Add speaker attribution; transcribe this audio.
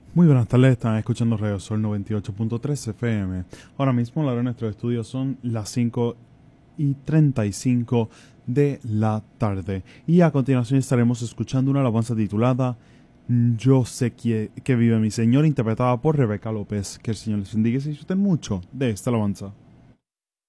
Speaker 1: Muy buenas tardes, están escuchando Radio Sol 98.3 FM. Ahora mismo la hora de nuestros estudios son las 5:35 de la tarde. Y a continuación estaremos escuchando una alabanza titulada Yo sé que vive mi Señor, interpretada por Rebeca López. Que el Señor les bendiga y se disfruten mucho de esta alabanza.